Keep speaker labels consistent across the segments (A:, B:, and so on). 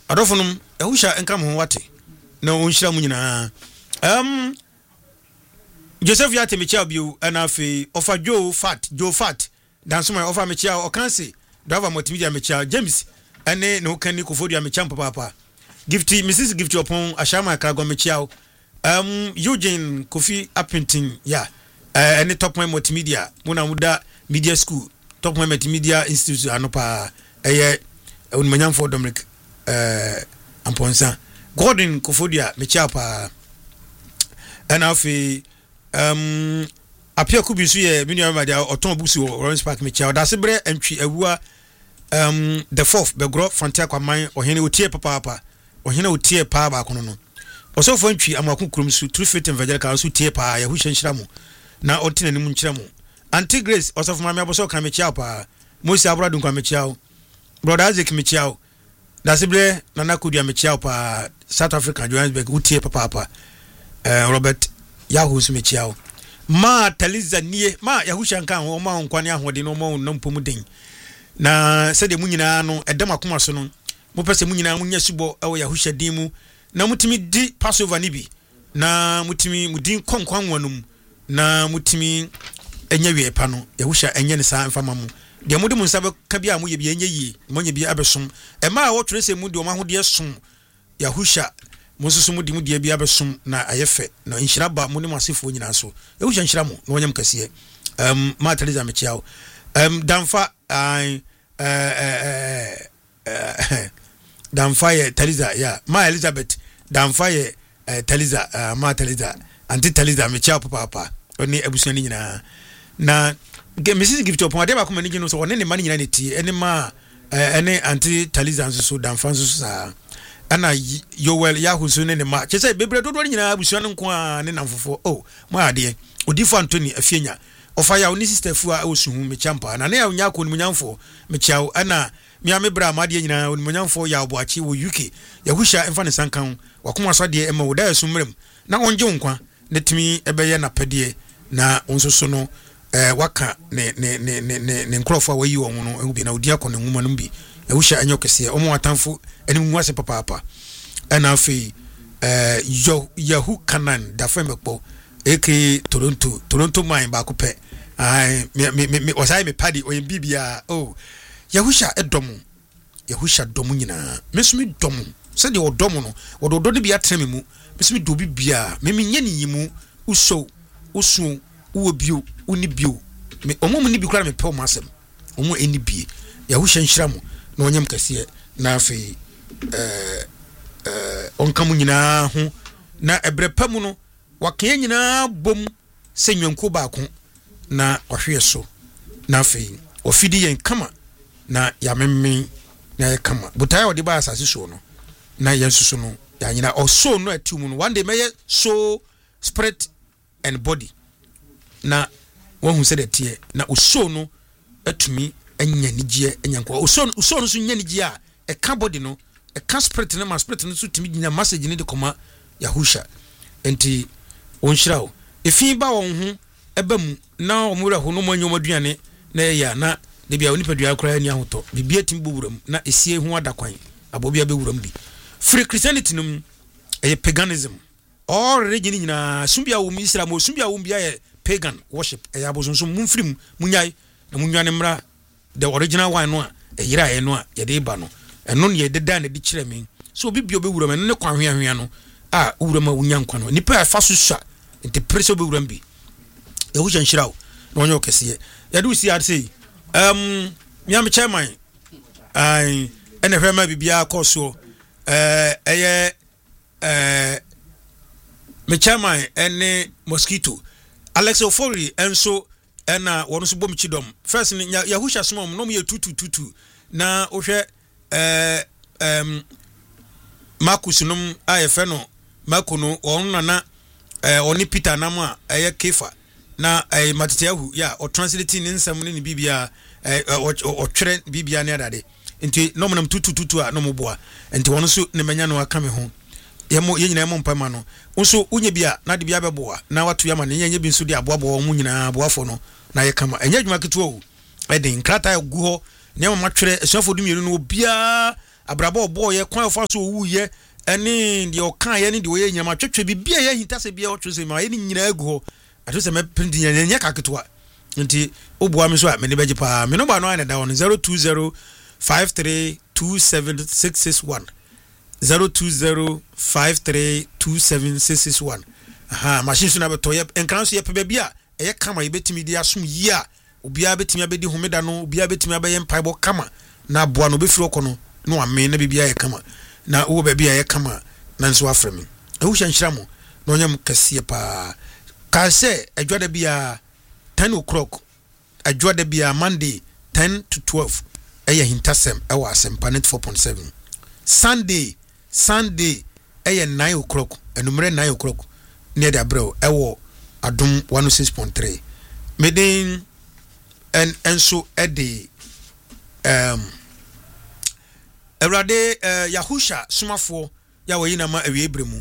A: adofonum ehusha enka mo wate na onhira mu nyina Joseph Yate mechia bio ana afi ofa Joe Fat dansoma ofa mechia okanse driver multimedia mechia James ene no kani Kofodia mechia papa Gifty Mrs Gifty opon ashama krago mechia Eugene Kofi Appinting ene top point multimedia muna muda media school top point multimedia institute anopa unmanyam for Dominic amponsa Gordon Kofodia mechia pa ana afi apia kubisu ye minua madia oton busu Orange Park mechia dasebre entwi awua the fourth begro frontier kwaman ohene otie papa ohene otie pa ba kono no osofo ntwi amaku kromsu True Faith Evangelical so tie pa ya hu hyenhyira mu na otena ni mu nkyira mu Auntie Grace osofo mama aboso kan mechia pa Mosi Abradu kan mechia brother Isaac mechia dasebre nana kudia mechia pa South Africa Johannesburg utie papa Robert Yahoo mechia ma taliza nie ma yahusha nkan ho ma nkwane ahode no ma nnampom den na se de munyina no edam akoma so no mo pese munyina munya subo ewo yahusha din mu na mutimi di Passover ni bi na mutimi mudin konkwan wanum na mutimi enya wie pa no yahusha enye ne sa mfama mu de mudi munsa be ka bia mo ye bi enye yi mo nya bi abesom e ma wo twere se mu de o ma hode som yahusha Mosusu mu di mu dia bia besom na ayefe na inhyira ba mu ne masefo nyina so ewu hyenhyira mu na wonyam kase ma Teresa mechiao damfa damfa ye Teresa ma Elizabeth damfa ye Teresa ma Teresa anti Teresa mechiao papa oni abusani nyina na Mrs Gift opon ade ba ko mani gino so woni ne mani nyina ne tie ene ma ene anti Teresa so damfa so sa ana Yoel Yahoo so ne ma chese bebre dodo nyina abusuan nko a ne namfofo mo ade odifo Anthony afienya ofa ya oni sister fu a osuhu me champa na ne ya nya ko ni munyamfo me chiao ana mia me bra ma de nyina oni munyamfo ya oboachi wo UK yahusha emfa ne sankan wakoma so de ema woda asumrem na onje nkwa ne timi ebeye na pede na onsoso no waka ne nkrofo wa yi wo no ehu bi na odi akọ ne nwuma no bi yahusha anyokese omo atamfo eni nwase papa ana afi Yahoo Kanan da femekpo eke Toronto mine ba ko pe me wasai me padi o bibia Yahusha edomu Yahusha domu nyina mesumi domu se de odomu no ododo de bia treme mu mesumi do bibia me menye ni yimu uso uwo bio uni bio me omo ni bi kura me pe o masem omo eni bie Yahusha nhyira mu na onyam kase na afi onkamu nyina ho na ebrepa mu no waka nyina bom se nwanko baako na ohwe so na afi ofidi yen kama na yamemme na yakama butaya odi ba asase so no na yensusu no ya nyina oso no atimu no one day meye so spirit and body na won hu se de tie na oso no atumi anya nigye enyanko oso no so nya nigye a e ka body no e ka spirit na ma spirit no so tumi nya message ni de koma Yahusha enti onhyirawo efi ba won hu ebam na omura ho no manyo maduane na ya na de bia onipadua akora ni ahoto bibia tim bowuram na esie hu adakwan abobia bewuram bi free Christianity num paganism all religion nyina sumbia wo Islam wo sumbia wo bia pagan worship abosonso mumfrim munyai na munwane mra the original one no yira no ye de ba no eno ne ye de da na di kire men so bibia bewuram ne kwan hwehwe no wuram awunyankwa no nipa afa so sha enti preso bewuram bi Yahusha nhyirawo na onyo kese ya do si ade miam chairman ene hwema bibia koso me chairman ene mosquito Alex Ofori enso ena wono so bom chidom first ni Yahusha smom no me tutu na ohwe Marcus num ayefe no makono onu na oni Peter nama Kefa na Matitiahu ya o translating nsam ni bibia o twere bibia ne adade enti no monam tutu a no moboa enti wono so ne manya no aka me ho yemo ye nyina yemo mpama no nso unye bia na de bia beboa na watu yama ne nye bi nso de aboabo mu nyina aboafo no na ye kama enye adwuma ketu o eden krata egu ho ne ma twere esuafo du mienu no bia abrabo boy kwan fa so wu ye ene de okan ye ne de oye nyama twetwe bibia ye hinta se bia otwe se ma ye ni nyina agu ato se me print nya kaketwa nti oboa me so a me ne beje pa me no ba no ana da won 02053276661 02053276661 aha machine so na beto ye enkran so ye pe bia eye kama ye betimi di asum yi a obia betimi abedi homeda no obia betimi abaye mpaibo kama na boa no befiro kono no ame na bibia ye kama na wo bibia ye kama na nso afremi ehu hyanhyiramo na onyam kase pa ka se adwada bia 10 o'clock adwada bia Monday 10 to 12 eye hintasem ewa asempa 4.7 Sunday eye 9 o'clock enumere 9 o'clock near the bro ewo adum 106.3 meden and so ede Erade Yahusha sumafo ya wayina ma awiebremu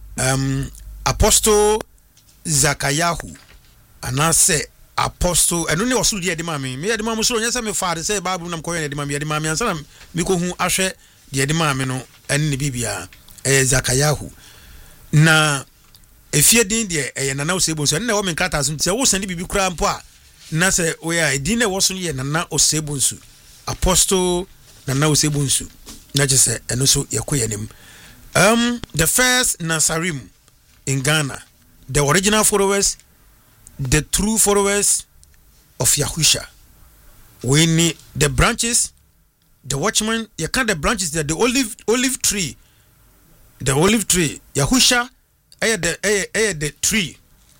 A: Apostle Zakayahu anase Apostle enu ne osu de ma me de ma so nya se me faade se Bible nam koye de ma me de ma me ansa na mi ko hu ahwe de ma me no enne bibia Zakayahu na efie din de nana osebonso enne wo me nkata so ntia wo sende bibi kura mpo a na se we ya din ne wo so ye nana osebonso Apostle nana osebonso na je se eno so yekoye nim the first Nasarim in Ghana, the original followers, the true followers of Yahusha. We need the branches, the watchman, you can't the branches there, the olive tree. The olive tree. Yahusha the tree.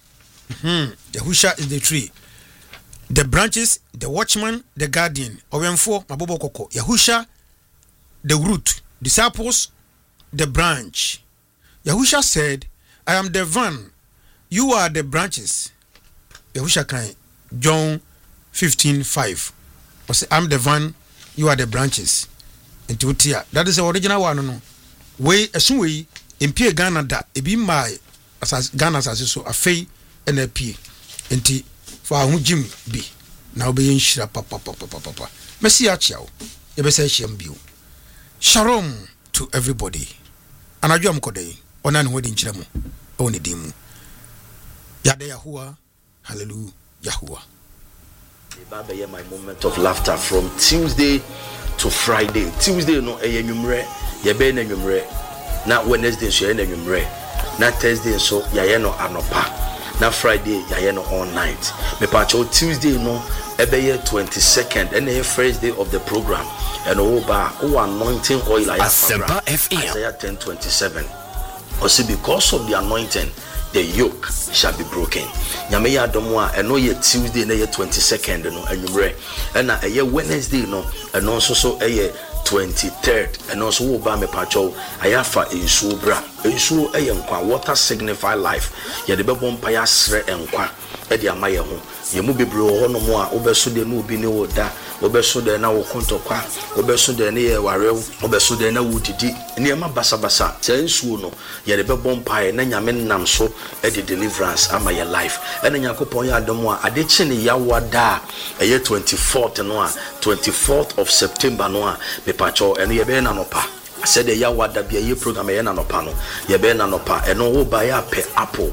A: Yahusha is the tree. The branches, the watchman, the guardian. Owenfo mabobo koko. Yahusha the root. Disciples the branch. Yahusha said, I am the vine, you are the branches. Yahusha can John 15:5. I'm the vine, you are the branches. That is the original one. No. Way as we in P Ghana that it be my as Ghana as so a fay and a P. Enti for who Jim be now be in shira papa. Messi Achao, you Shalom to everybody. And I jam kode onan wedding chiramo oni dimu. Yade Yahuwah, hallelujah, Yahuwah.
B: Baba, my moment of laughter from Tuesday to Friday. Tuesday no enyumre, ye be enyumre. Na Wednesday so enyumre. Na Thursday so ye no anopa. Na Friday ye no all night. Me pacho Tuesday no ebe 22nd and the first day of the program. And over anointing oil
C: Asempa FM
B: Isaiah 10:27. Also because of the anointing, the yoke shall be broken. Nyame ya domwa eno ye Tuesday na ye 22nd no anwumre. Na ye Wednesday no eno so ye 23rd. Eno so wo ba me pacho ayafa ensuo bra. Ensuo eye nkwa, water signify life. Ye de bebo mpa ya sre enkwa e de amaye ho. Ye mu bebre ho no mo a obeso de no obi ne wo da. Obeso de na wo kontokwa, obeso de ne ye warew, obeso de na wo didi. Niema basa ensuo no ye de bebo mpa na nyame nam so e de deliverance ama your life. E na yakopon ya adomo a ade chi ne yawada e 24th no a 24th of September no a me pacho eno ye be na nopa. I said the yawada bia ye program ye na nopa no ye be na nopa eno wo ba ya pe apple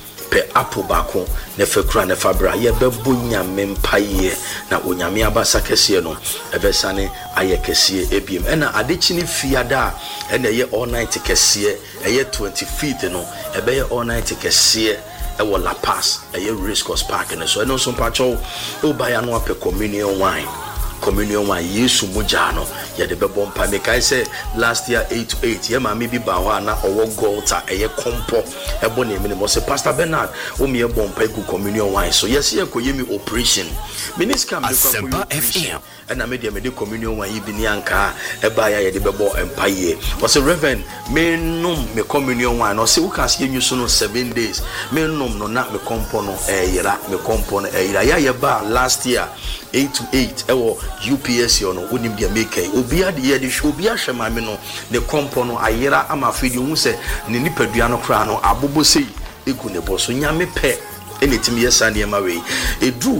B: bako ne fekura ne fabra ye bebo nyame mpaye na onyame abasa kese no ebesane aye kese ebiem ena adechi ne fiada ena ye all night kese eye 25th no ebe ye all night kese ewo La Paz eye Race Course Park ne so eno so pacho o ba ya no ape communion wine Yesu mujano ya de bebo mpa me kai say last year 8 to 8 ye ma me bi ba ho na owo golta eye kompo ebo ne me mo say Pastor Bernard o me ebo mpa ku communion wine so yes ye ko ye me operation minister me ko FM and me de communion wine bi ni anka e ba ya ye de bebo mpa ye o say Reverend me num me communion wine o say wo kan se nyu so no 7 days me num no na me kompo no yira me kompo no yira ya ye ba last year 8 to 8 ewo UPS yo no onim dia make obi ade ye de obi ahwema me no ne kompo no ayera ama afidi hu se ne nipadua no kra no abobo sei egu ne bo so nyame pe enetimi yesa ne ma we edu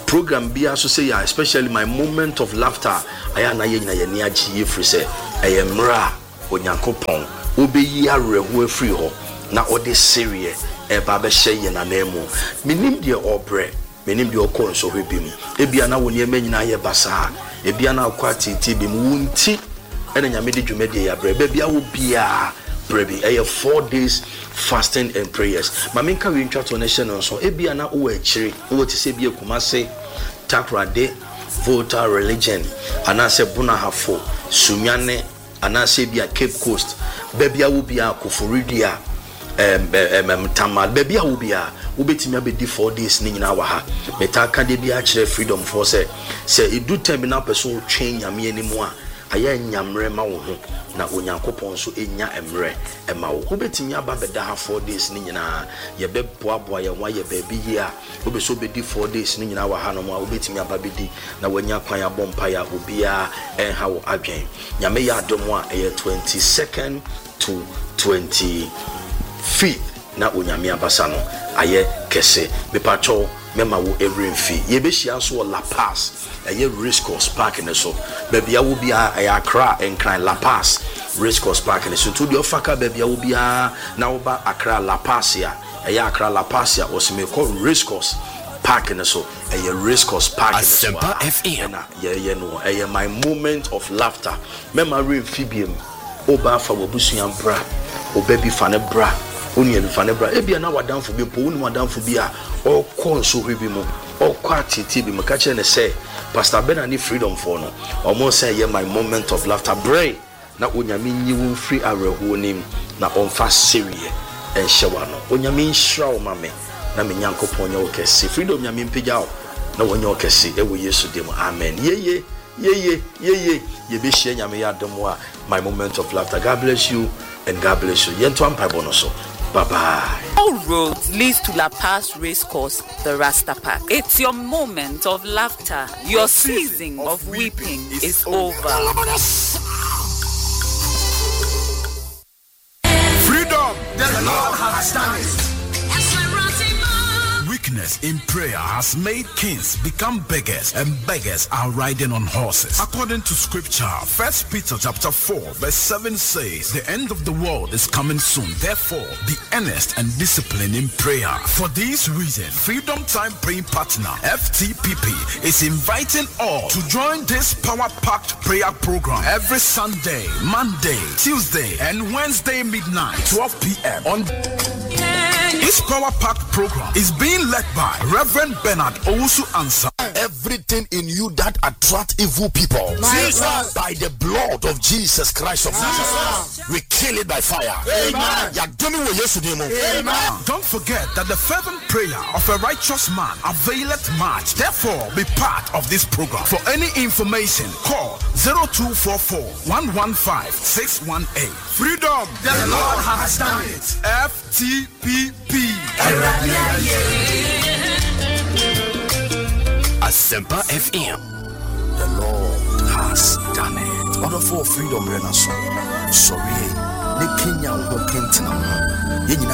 B: program be so say especially my moment of laughter aya na ye nyina ye ni agye ye free say eyemra onyankopon obeyi arehu afiri ho na ode serie eba be hye ye na nemu minim de obre menim de okon so hwebim ebia na woni ema nyina ye basa ebia na akwati tibim wunti ene nyame de dwumade ya bre bia wo bia brebi 4 days fasting and prayers maminka we ntwa to nation so ebia na wo akire wo ti se bia kumase takrade voter religion anase bunahafo sunyane anase bia Cape Coast bia wo bia koforidia tamal bia wo bia wo betimi abedi 4 days ni nyina wa ha metaka de bia akire freedom for say edu time na person twen nyame animu a aya nyamre ma wo ho na onyankopon so enya emre ema wo betimi aba beda ha 4 days ni nyina ye beboaboa ye wa ye baabi yi a obeso bedi 4 days ni nyina wa ha no ma betimi aba bedi na wanya kwan ya bompa ya obia enha wo adwen nyame ya adomo a 22nd to 25th na onyame abasa no aye kese mepacho mema wo every fee ye be hia so La Paz aye Race Course Park ne so bebia wo bia aye Accra enkran La Paz Race Course Park ne so to the ofaka bebia wo bia na wo ba Accra La Paz ya aye Accra La Paz ya osime call Race Course Park ne so aye Race Course Park ne so
C: Asempa FM
B: na ye no aye my moment of laughter mema refibiem oba fa wobusuan bra obabi fa ne bra oni enu fa ne bra ebia na wadanfo bi po oni wadanfo bi a okọ nso hwebi mu okọ atiti bi maka che ne say Pastor Benani freedom for no omo say ye my moment of laughter bray na onyame nyiwu free areho nim na onfa serie enhyewa no onyame nhira o mame na me nyankopon nya okese freedom nyame mpegya o na wonya okese ewo Yesu dem amen ye ye be share nyame ya demo a my moment of laughter. God bless you and God bless you. Yento ampa bonoso. Bye bye.
D: All roads leads to La Paz Race Course, the Rasta Park. It's your moment of laughter. Your season of weeping is over.
C: Freedom!
E: The Lord has done it.
C: Weakness in prayer has made kings become beggars, and beggars are riding on horses. According to scripture, 1 Peter chapter 4 verse 7 says, the end of the world is coming soon. Therefore, be earnest and disciplined in prayer. For this reason, Freedom Time Praying Partner, FTPP, is inviting all to join this power-packed prayer program every Sunday, Monday, Tuesday, and Wednesday midnight, 12 p.m. on this power-packed program is being led by Reverend Bernard Owusu Ansah.
E: Everything in you that attract evil people, by the blood of Jesus Christ of Nazareth, we kill it by fire. Amen.
C: Don't forget that the fervent prayer of a righteous man availeth much. Therefore, be part of this program. For any information, call 0244 115 618. Freedom,
E: The Lord has done it.
C: FTPP.
F: Asempa FM.
E: The Lord has done it. Order for freedom, Renaissance. Sorry, the Kenya will